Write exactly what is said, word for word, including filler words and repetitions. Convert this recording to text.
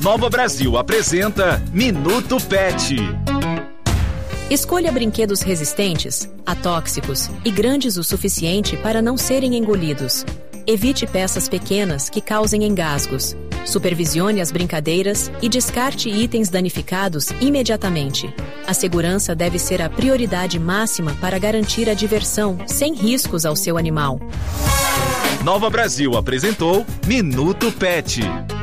Nova Brasil apresenta Minuto Pet. Escolha brinquedos resistentes, atóxicos e grandes o suficiente para não serem engolidos. Evite peças pequenas que causem engasgos. Supervisione as brincadeiras e descarte itens danificados imediatamente. A segurança deve ser a prioridade máxima para garantir a diversão sem riscos ao seu animal. Nova Brasil apresentou Minuto Pet.